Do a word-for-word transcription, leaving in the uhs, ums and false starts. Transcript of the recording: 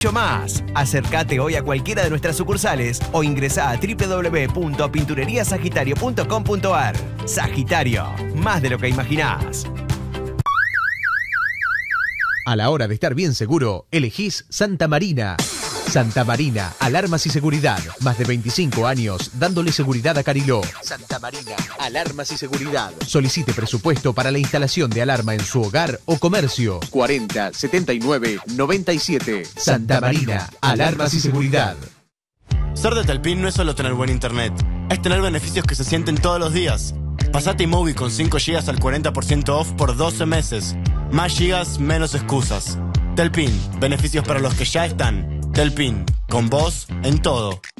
mucho más. Acércate hoy a cualquiera de nuestras sucursales o ingresá a doble u doble u doble u punto pinturería sagitario punto com punto a r. Sagitario, más de lo que imaginás. A la hora de estar bien seguro, elegís Santa Marina. Santa Marina, alarmas y seguridad. Más de veinticinco años dándole seguridad a Cariló. Santa Marina, alarmas y seguridad. Solicite presupuesto para la instalación de alarma en su hogar o comercio. cuarenta, setenta y nueve, noventa y siete. Santa Marina, alarmas y seguridad. Ser de Telpin no es solo tener buen internet, es tener beneficios que se sienten todos los días. Pasate iMovie con cinco gigas al cuarenta por ciento off por doce meses. Más gigas, menos excusas. Telpin, beneficios para los que ya están. Telpin, con vos en todo.